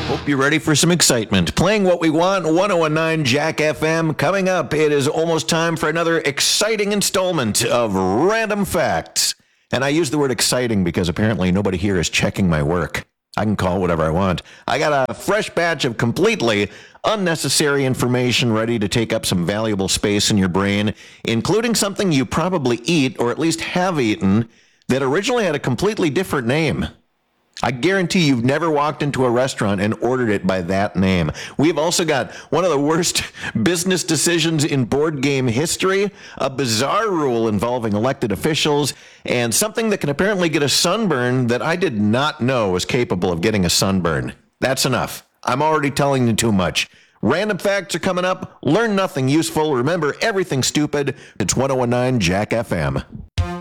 Hope you're ready for some excitement. Playing what we want, 1019 Jack FM. Coming up, it is almost time for another exciting installment of Random Facts. And I use the word exciting because apparently nobody here is checking my work. I can call whatever I want. I got a fresh batch of completely unnecessary information ready to take up some valuable space in your brain, including something you probably eat or at least have eaten that originally had a completely different name. I guarantee you've never walked into a restaurant and ordered it by that name. We've also got one of the worst business decisions in board game history, a bizarre rule involving elected officials, and something that can apparently get a sunburn that I did not know was capable of getting a sunburn. That's enough. I'm already telling you too much. Random facts are coming up. Learn nothing useful. Remember everything stupid. It's 1019 Jack FM.